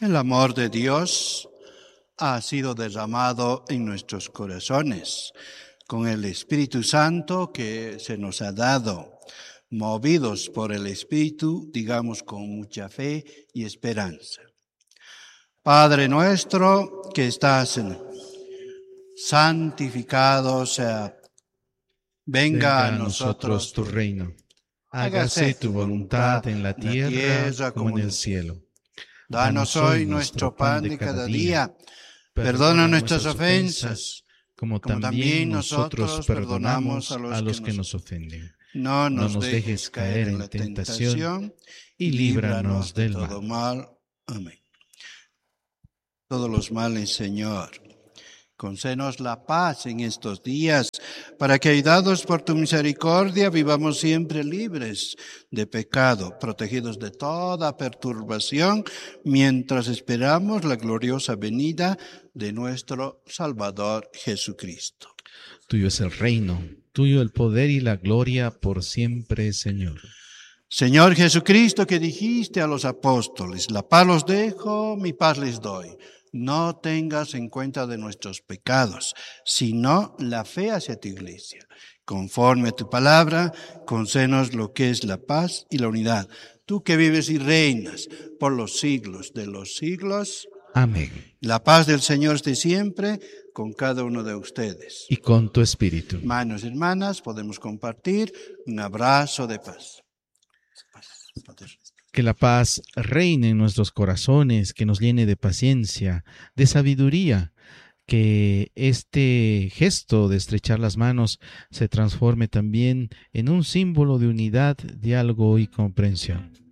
El amor de Dios ha sido derramado en nuestros corazones con el Espíritu Santo que se nos ha dado. Movidos por el Espíritu, digamos con mucha fe y esperanza. Padre nuestro que estás en santificado sea, venga a nosotros tu reino. Hágase tu voluntad en la tierra como en el cielo. Danos hoy nuestro pan de cada día. Perdona nuestras ofensas, como también nosotros perdonamos a los que nos ofenden. No nos dejes caer en la tentación y líbranos de todo mal. Amén. Todos los males, Señor. Concédenos la paz en estos días, para que, ayudados por tu misericordia, vivamos siempre libres de pecado, protegidos de toda perturbación, mientras esperamos la gloriosa venida de nuestro Salvador Jesucristo. Tuyo es el reino, tuyo el poder y la gloria por siempre, Señor. Señor Jesucristo, que dijiste a los apóstoles, la paz los dejo, mi paz les doy. No tengas en cuenta de nuestros pecados, sino la fe hacia tu iglesia. Conforme a tu palabra, concédenos lo que es la paz y la unidad. Tú que vives y reinas por los siglos de los siglos. Amén. La paz del Señor esté siempre con cada uno de ustedes. Y con tu espíritu. Hermanos y hermanas, podemos compartir un abrazo de paz. Que la paz reine en nuestros corazones, que nos llene de paciencia, de sabiduría, que este gesto de estrechar las manos se transforme también en un símbolo de unidad, diálogo y comprensión.